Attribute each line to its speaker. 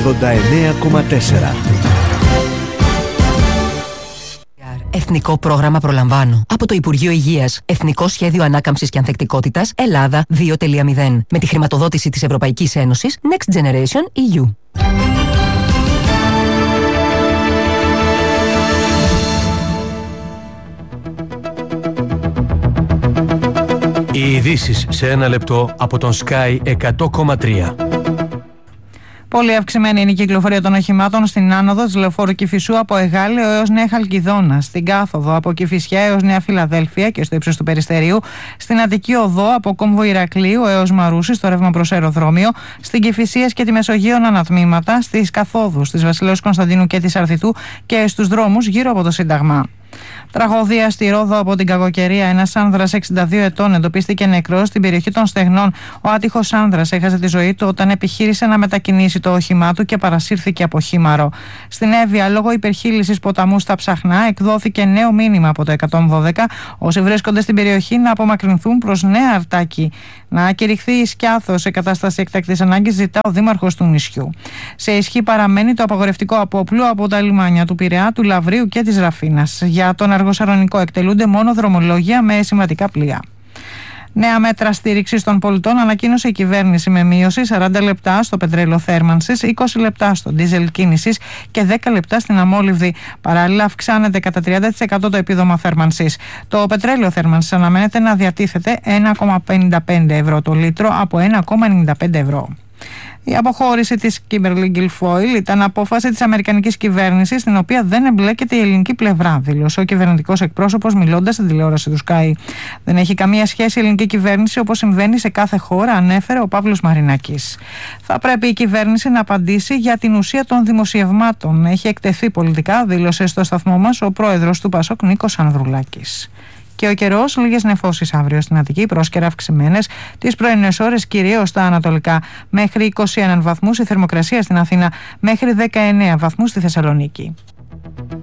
Speaker 1: 89,4.
Speaker 2: Εθνικό πρόγραμμα προλαμβάνω. Από το Υπουργείο Υγείας. Εθνικό Σχέδιο Ανάκαμψης και Ανθεκτικότητας Ελλάδα 2.0. Με τη χρηματοδότηση της Ευρωπαϊκής Ένωσης Next Generation EU.
Speaker 3: Οι ειδήσεις σε ένα λεπτό από τον Sky 100,3.
Speaker 4: Πολύ αυξημένη είναι η κυκλοφορία των οχημάτων στην άνοδο της λεωφόρου Κηφισού από Εγάλεο έως Νέα Χαλκιδόνα, στην κάθοδο από Κηφισιά έως Νέα Φιλαδέλφια και στο ύψος του Περιστερίου, στην Αττική Οδό από Κόμβο Ηρακλείου έως Μαρούσι στο ρεύμα προς αεροδρόμιο, στην Κηφισίας και τη Μεσογείων ανατμήματα, στις καθόδους της Βασιλέως Κωνσταντίνου και της Αρθιτού και στους δρόμους γύρω από το Σύνταγμα. Τραγωδία στη Ρόδο από την κακοκαιρία. Ένας άνδρας 62 ετών εντοπίστηκε νεκρός στην περιοχή των Στεγνών. Ο άτυχος άνδρας έχασε τη ζωή του όταν επιχείρησε να μετακινήσει το όχημά του και παρασύρθηκε από χήμαρο. Στην Εύβοια, λόγω υπερχείλησης ποταμού στα Ψαχνά, εκδόθηκε νέο μήνυμα από το 112. Όσοι βρίσκονται στην περιοχή να απομακρυνθούν προς Νέα Αρτάκη. Να κηρυχθεί η Σκιάθος σε κατάσταση έκτακτης ανάγκης, ζητά ο δήμαρχος του νησιού. Σε ισχύ παραμένει το απαγορευτικό απόπλου από τα λιμάνια του Πειραιά, του Λαβρίου και της Ραφίνας. Για τον Αργοσαρονικό εκτελούνται μόνο δρομολόγια με σημαντικά πλοία. Νέα μέτρα στήριξης των πολιτών ανακοίνωσε η κυβέρνηση με μείωση 40 λεπτά στο πετρέλαιο θέρμανσης, 20 λεπτά στο ντίζελ κίνησης και 10 λεπτά στην αμόλυβδη. Παράλληλα, αυξάνεται κατά 30% το επίδομα θέρμανσης. Το πετρέλαιο θέρμανσης αναμένεται να διατίθεται 1,55 ευρώ το λίτρο από 1,95 ευρώ. Η αποχώρηση της Kimberly Guilfoyle ήταν απόφαση της αμερικανικής κυβέρνησης, στην οποία δεν εμπλέκεται η ελληνική πλευρά, δήλωσε ο κυβερνητικός εκπρόσωπος μιλώντας στην τηλεόραση του Sky. Δεν έχει καμία σχέση η ελληνική κυβέρνηση, όπως συμβαίνει σε κάθε χώρα, ανέφερε ο Παύλος Μαρινάκης. Θα πρέπει η κυβέρνηση να απαντήσει για την ουσία των δημοσιευμάτων. Έχει εκτεθεί πολιτικά, δήλωσε στο σταθμό μας ο πρόεδρος του Πασόκ Νίκος Ανδρουλάκης. Και ο καιρός, λίγες νεφώσεις αύριο στην Αττική, πρόσκαιρα αυξημένες τις πρωινές ώρες, κυρίως στα ανατολικά. Μέχρι 21 βαθμούς η θερμοκρασία στην Αθήνα, μέχρι 19 βαθμούς στη Θεσσαλονίκη.